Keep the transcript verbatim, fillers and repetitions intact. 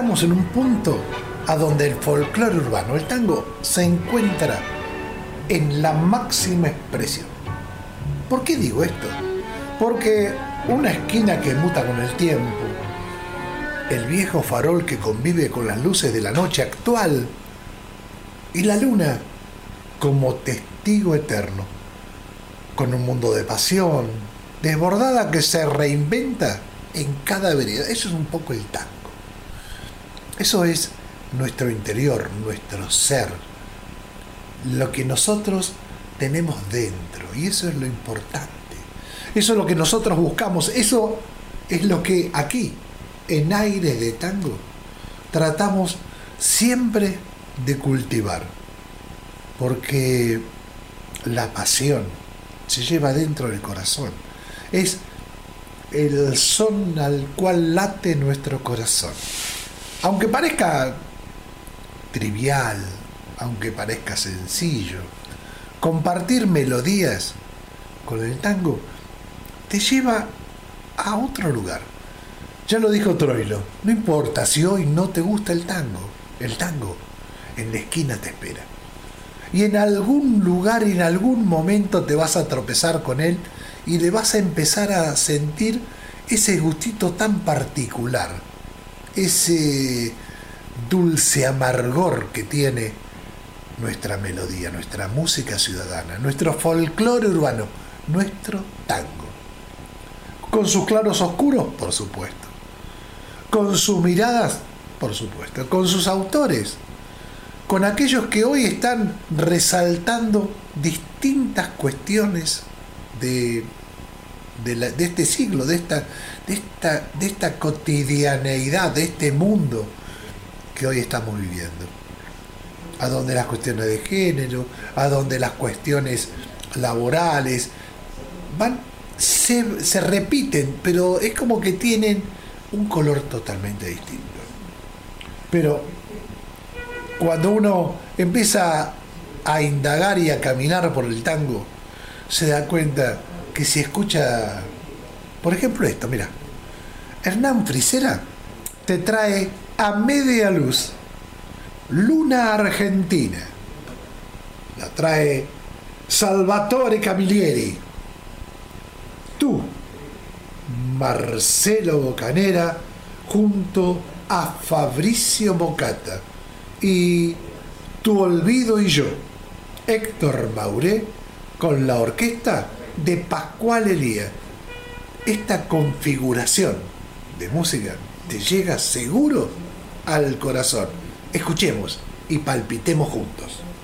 estamos en un punto a donde el folclore urbano, el tango, se encuentra en la máxima expresión. ¿Por qué digo esto? Porque una esquina que muta con el tiempo, el viejo farol que convive con las luces de la noche actual y la luna como testigo eterno, con un mundo de pasión desbordada que se reinventa en cada vereda. Eso es un poco el tango. Eso es nuestro interior, nuestro ser, lo que nosotros tenemos dentro, y eso es lo importante. Eso es lo que nosotros buscamos, eso es lo que aquí, en Aires de Tango, tratamos siempre de cultivar, porque la pasión se lleva dentro del corazón, es el son al cual late nuestro corazón. Aunque parezca trivial, aunque parezca sencillo, compartir melodías con el tango te lleva a otro lugar. Ya lo dijo Troilo, no importa si hoy no te gusta el tango, el tango en la esquina te espera. Y en algún lugar, en algún momento te vas a tropezar con él y le vas a empezar a sentir ese gustito tan particular, ese dulce amargor que tiene nuestra melodía, nuestra música ciudadana, nuestro folclore urbano, nuestro tango. Con sus claros oscuros, por supuesto. Con sus miradas, por supuesto. Con sus autores. Con aquellos que hoy están resaltando distintas cuestiones de, de, la, de este siglo, de esta, de, esta, de esta cotidianeidad, de este mundo que hoy estamos viviendo. A donde las cuestiones de género, a donde las cuestiones laborales van, se, se repiten, pero es como que tienen un color totalmente distinto. Pero cuando uno empieza a indagar y a caminar por el tango, se da cuenta que si escucha, por ejemplo esto, mira, Hernán Frisera te trae A Media Luz, Luna Argentina. La trae Salvatore Camilleri. Tú, Marcelo Bocanera, junto a Fabricio Mocata. Y Tu Olvido y Yo, Héctor Mauré, con la orquesta de Pascual Elía. Esta configuración de música te llega seguro al corazón. Escuchemos y palpitemos juntos.